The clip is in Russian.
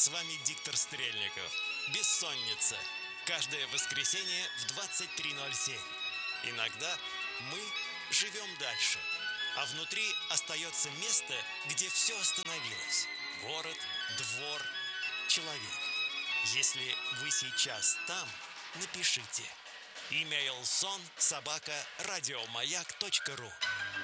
С вами диктор Стрельников. Бессонница. Каждое воскресенье в 23:07. Иногда мы живем дальше, а внутри остается место, где все остановилось. Город, двор, человек. Если вы сейчас там, напишите. Email son@radiomayak.ru.